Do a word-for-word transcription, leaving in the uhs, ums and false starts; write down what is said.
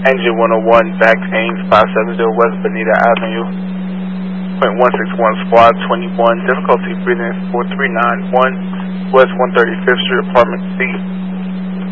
Engine one oh one, back Ames, five seven zero West Bonita Avenue. Point one six one, Squad twenty-one, difficulty breathing four three nine one, West one thirty-fifth Street, Apartment C.